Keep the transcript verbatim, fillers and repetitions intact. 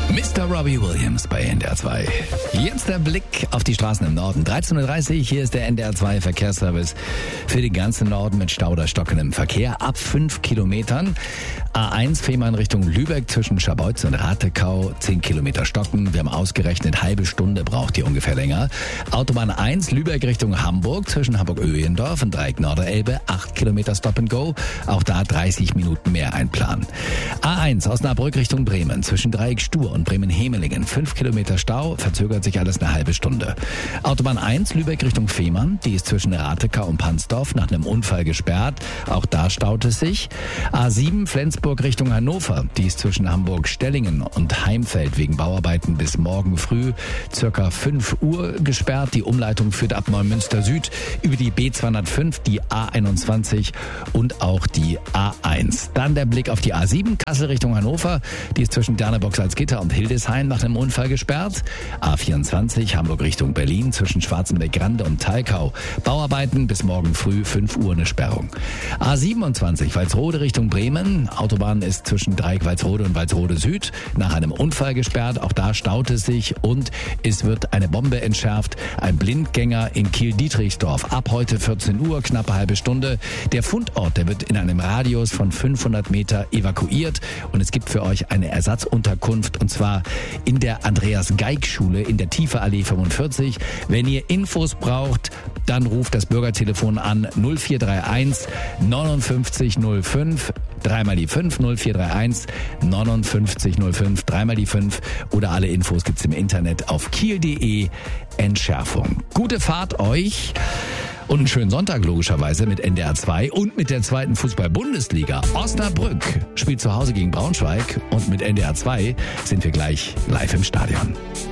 Mister Robbie Williams bei N D R zwei. Jetzt der Blick auf die Straßen im Norden. dreizehn Uhr dreißig, hier ist der N D R zwei Verkehrsservice für den ganzen Norden mit Stau oder stockendem Verkehr ab fünf Kilometern. A eins Fehmarn Richtung Lübeck zwischen Scharbeutz und Ratekau, zehn Kilometer stocken. Wir haben ausgerechnet, halbe Stunde braucht ihr ungefähr länger. Autobahn eins Lübeck Richtung Hamburg zwischen Hamburg-Öhlendorf und Dreieck Norderelbe, acht Kilometer Stop and Go. Auch da dreißig Minuten mehr einplanen. A eins Osnabrück Richtung Bremen zwischen Dreieck Stur und Bremen-Hemelingen, fünf Kilometer Stau, verzögert sich alles eine halbe Stunde. Autobahn eins Lübeck Richtung Fehmarn, die ist zwischen Ratekau und Pansdorf nach einem Unfall gesperrt. Auch da staut es sich. A sieben Flensburg Richtung Hannover, die ist zwischen Hamburg-Stellingen und Heimfeld wegen Bauarbeiten bis morgen früh circa fünf Uhr gesperrt. Die Umleitung führt ab Neumünster Süd über die B zweihundertfünf, die A einundzwanzig und auch die A eins. Dann der Blick auf die A sieben Kassel Richtung Hannover, die ist zwischen Dernebock-Salzgitter und Hildesheim nach einem Unfall gesperrt. A vierundzwanzig Hamburg Richtung Berlin zwischen Schwarzenbeck-Grande und Thalkau. Bauarbeiten bis morgen früh fünf Uhr eine Sperrung. A siebenundzwanzig Walsrode Richtung Bremen. Autobahn ist zwischen Dreieck Walsrode und Walsrode Süd nach einem Unfall gesperrt. Auch da staut es sich und es wird eine Bombe entschärft. Ein Blindgänger in Kiel-Dietrichsdorf. Ab heute vierzehn Uhr, knappe halbe Stunde. Der Fundort, der wird in einem Radius von fünfhundert Meter evakuiert und es gibt für euch eine Ersatzunterkunft und zwar in der Andreas-Geig-Schule in der Tieferallee fünfundvierzig. Wenn ihr Infos braucht, dann ruft das Bürgertelefon an null vier drei eins neunundfünfzig null fünf, dreimal die fünf, null vier drei eins neunundfünfzig null fünf, dreimal die fünf oder alle Infos gibt's im Internet auf kiel punkt de. Entschärfung. Gute Fahrt euch und einen schönen Sonntag logischerweise mit N D R zwei und mit der zweiten Fußball-Bundesliga. Osnabrück spielt zu Hause gegen Braunschweig und mit N D R zwei sind wir gleich live im Stadion.